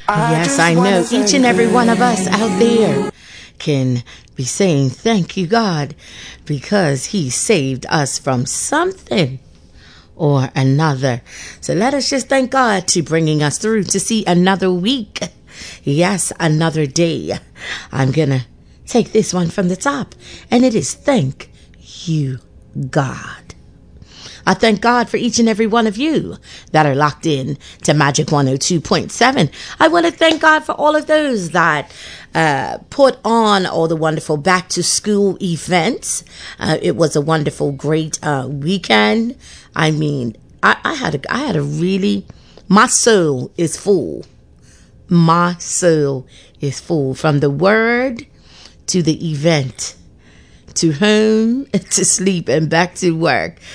Yes, I know each and every one of us out there can be saying thank you, God, because He saved us from something or another. So let us just thank God to bringing us through to see another week. Yes, another day. I'm going to take this one from the top, and it is thank you, God. I thank God for each and every one of you that are locked in to Magic 102.7. I want to thank God for all of those that put on all the wonderful back to school events. It was a wonderful, great weekend. I mean, I had a really, my soul is full. My soul is full from the word to the event, to home, to sleep, and back to work.